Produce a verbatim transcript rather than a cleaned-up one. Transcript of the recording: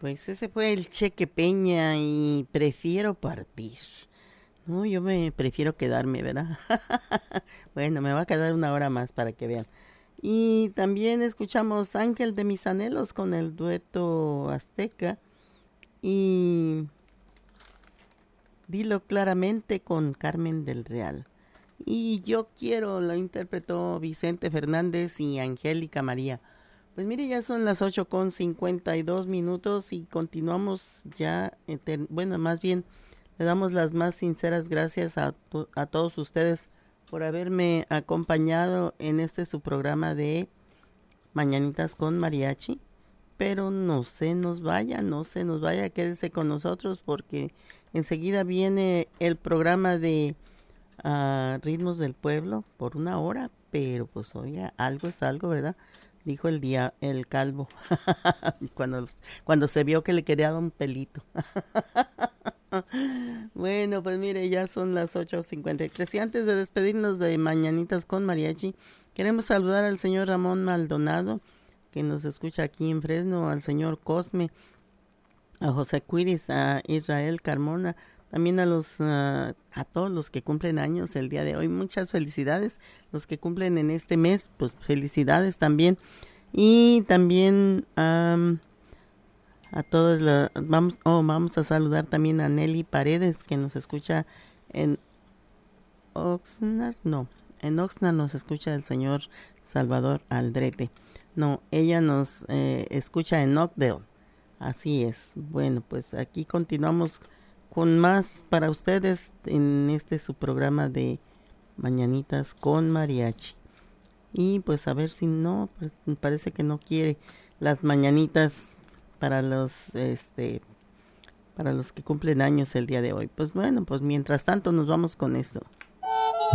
Pues ese fue el Cheque Peña y prefiero partir. No, yo me prefiero quedarme, ¿verdad? Bueno, me va a quedar una hora más para que vean. Y también escuchamos Ángel de mis anhelos con el dueto azteca y Dilo claramente con Carmen del Real. Y Yo quiero lo interpretó Vicente Fernández y Angélica María. Pues mire, ya son las ocho con cincuenta y dos minutos y continuamos ya, eten- bueno, más bien le damos las más sinceras gracias a, to- a todos ustedes por haberme acompañado en este su programa de Mañanitas con Mariachi. Pero no se nos vaya, no se nos vaya, quédese con nosotros porque enseguida viene el programa de ah, Ritmos del Pueblo por una hora, pero pues oiga, algo es algo, ¿verdad? Dijo el día, el calvo, cuando, cuando se vio que le quería dar un pelito. Bueno, pues mire, ya son las ocho cincuenta y tres y antes de despedirnos de Mañanitas con Mariachi, queremos saludar al señor Ramón Maldonado, que nos escucha aquí en Fresno, al señor Cosme, a José Cuiris, a Israel Carmona, también a los uh, a todos los que cumplen años el día de hoy. Muchas felicidades. Los que cumplen en este mes, pues felicidades también. Y también um, a todos los vamos oh, vamos a saludar también a Nelly Paredes que nos escucha en Oxnard, no, en Oxnard nos escucha el señor Salvador Aldrete. No, ella nos eh, escucha en Oakdale. Así es. Bueno, pues aquí continuamos con más para ustedes en este su programa de Mañanitas con Mariachi. Y pues a ver si no, pues me parece que no quiere las mañanitas para los este para los que cumplen años el día de hoy. Pues bueno, pues mientras tanto nos vamos con esto.